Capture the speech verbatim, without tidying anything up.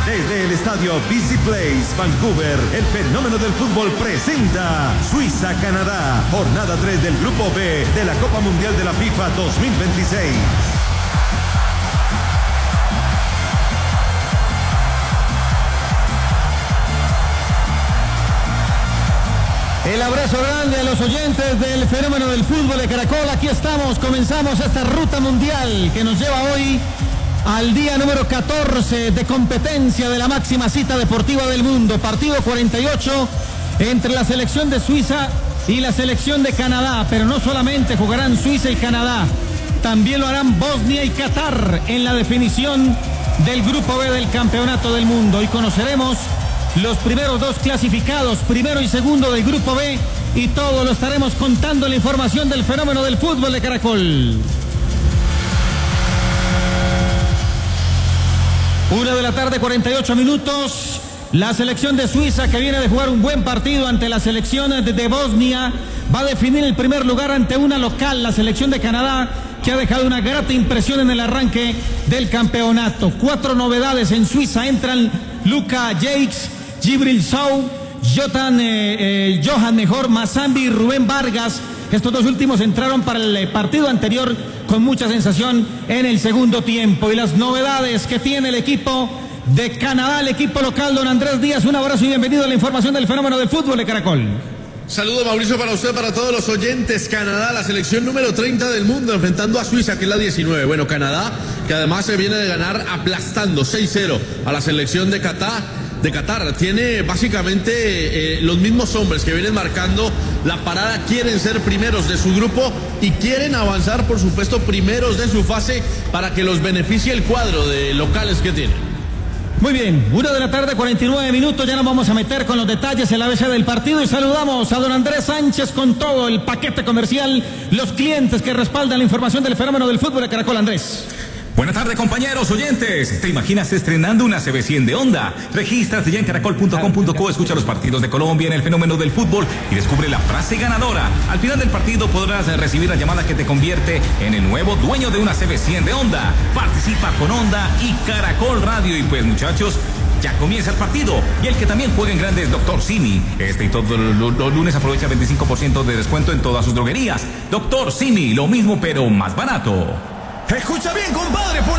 Desde el estadio B C Place, Vancouver, el fenómeno del fútbol presenta Suiza-Canadá, jornada tres del Grupo B de la Copa Mundial de la FIFA dos mil veintiséis. El abrazo grande a los oyentes del fenómeno del fútbol de Caracol. Aquí estamos, comenzamos esta ruta mundial que nos lleva hoy al día número catorce de competencia de la máxima cita deportiva del mundo. Partido cuarenta y ocho entre la selección de Suiza y la selección de Canadá. Pero no solamente jugarán Suiza y Canadá, también lo harán Bosnia y Qatar en la definición del Grupo B del Campeonato del Mundo. Y conoceremos los primeros dos clasificados, primero y segundo del Grupo B, y todo lo estaremos contando en la información del fenómeno del fútbol de Caracol. Una de la tarde, cuarenta y ocho minutos. La selección de Suiza, que viene de jugar un buen partido ante la selección de, de Bosnia, va a definir el primer lugar ante una local, la selección de Canadá, que ha dejado una grata impresión en el arranque del campeonato. Cuatro novedades en Suiza: entran Luka Jakes, Djibril Sow, Jotan, eh, eh, Johan mejor, Mazambi y Rubén Vargas. Estos dos últimos entraron para el partido anterior con mucha sensación en el segundo tiempo. Y las novedades que tiene el equipo de Canadá, el equipo local, don Andrés Díaz, un abrazo y bienvenido a la información del fenómeno del fútbol de Caracol. Saludo, Mauricio, para usted, para todos los oyentes. Canadá, la selección número treinta del mundo, enfrentando a Suiza, que es la diecinueve. Bueno, Canadá, que además se viene de ganar aplastando seis cero a la selección de Qatar. De Qatar, tiene básicamente eh, los mismos hombres que vienen marcando la parada, quieren ser primeros de su grupo y quieren avanzar, por supuesto, primeros de su fase para que los beneficie el cuadro de locales que tienen. Muy bien, una de la tarde, cuarenta y nueve minutos, ya nos vamos a meter con los detalles en la A B C del partido y saludamos a don Andrés Sánchez con todo el paquete comercial, los clientes que respaldan la información del fenómeno del fútbol de Caracol. Andrés. Buenas tardes, compañeros oyentes. ¿Te imaginas estrenando una C B cien de Honda? Regístrate ya en caracol punto com punto co, escucha los partidos de Colombia en el fenómeno del fútbol y descubre la frase ganadora. Al final del partido podrás recibir la llamada que te convierte en el nuevo dueño de una C B cien de Honda. Participa con Honda y Caracol Radio. Y pues, muchachos, ya comienza el partido. Y el que también juega en grande es Doctor Simi. Este y todos los lunes aprovecha veinticinco por ciento de descuento en todas sus droguerías. Doctor Simi, lo mismo pero más barato. Escucha bien, compadre.